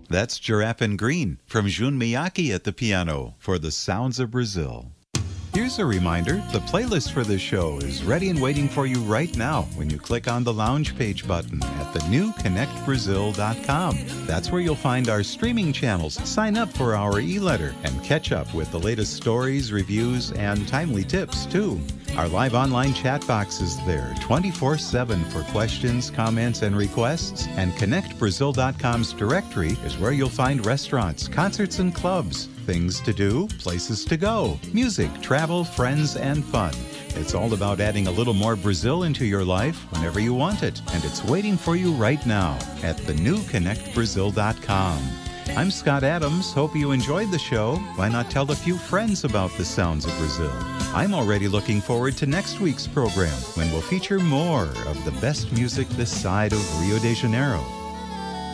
That's Giraffin Green from Jun Miyake at the piano for the Sounds of Brazil. Here's a reminder, the playlist for this show is ready and waiting for you right now when you click on the Lounge Page button at thenewconnectbrazil.com. That's where you'll find our streaming channels, sign up for our e-letter, and catch up with the latest stories, reviews, and timely tips, too. Our live online chat box is there 24/7 for questions, comments, and requests, and ConnectBrazil.com's directory is where you'll find restaurants, concerts, and clubs, things to do, places to go, music, travel, friends, and fun. It's all about adding a little more Brazil into your life whenever you want it, and it's waiting for you right now at thenewconnectbrazil.com. I'm Scott Adams. Hope you enjoyed the show. Why not tell a few friends about the Sounds of Brazil? I'm already looking forward to next week's program when we'll feature more of the best music this side of Rio de Janeiro.